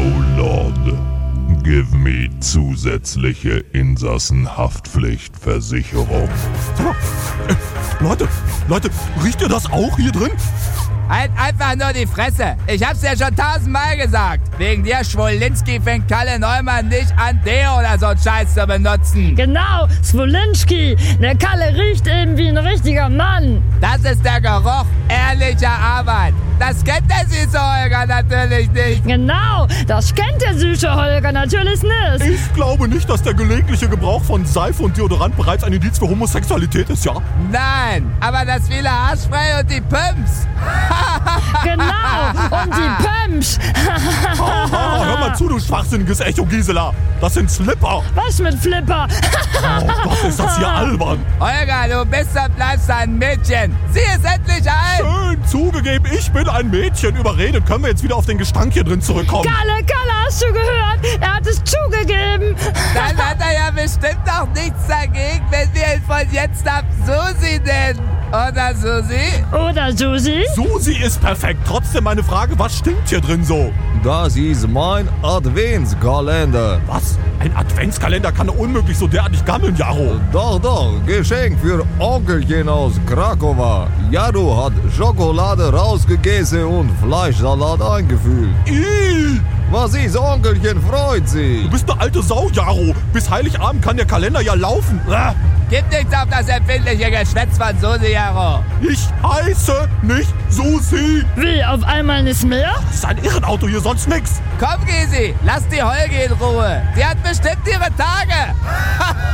Oh Lord, give me zusätzliche Insassenhaftpflichtversicherung. Leute, riecht ihr das auch hier drin? Halt einfach nur die Fresse. Ich hab's dir schon 1000-mal gesagt. Wegen dir, Schwolinski, fängt Kalle Neumann nicht an, Deo oder so einen Scheiß zu benutzen. Genau, Swolinski. Der Kalle riecht eben wie ein richtiger Mann. Das ist der Geruch ehrlicher Arbeit. Das kennt der süße Holger natürlich nicht. Genau, das kennt der süße Holger natürlich nicht. Ich glaube nicht, dass der gelegentliche Gebrauch von Seife und Deodorant bereits ein Indiz für Homosexualität ist, ja? Nein, aber das viele Haarspray und die Pumps. Genau, und die Pumps. Hör mal zu, du schwachsinniges Echo, Gisela. Das sind Slipper. Was mit Flipper? Oh Gott, ist das hier albern. Holger, du bist und bleibst ein Mädchen. Sie ist endlich alt. Schön zugegeben, ich bin ein Mädchen. Überredet, können wir jetzt wieder auf den Gestank hier drin zurückkommen? Kalle, hast du gehört? Er hat es zugegeben. Dann hat er ja bestimmt auch nichts dagegen, wenn wir ihn von jetzt ab Susi nennen. Oder Susi? Oder Susi? Susi ist perfekt. Trotzdem meine Frage, was stinkt hier drin so? Das ist mein Adventskalender. Was? Ein Adventskalender kann doch unmöglich so derartig gammeln, Jaro. Doch, Geschenk für Onkelchen aus Krakowa. Jaro hat Schokolade rausgegessen und Fleischsalat eingefüllt. Ih, Was ist, Onkelchen freut sich. du bist eine alte Sau, Jaro. Bis Heiligabend kann der Kalender ja laufen. Gib nichts auf das empfindliche Geschwätz von Susi, Jaro. Ich heiße nicht Susi. Wie, auf einmal nicht mehr? Das ist ein Irrenauto hier, sonst nix. Komm, Gysi, lass die Holgi in Ruhe. Die hat bestimmt ihre Tage.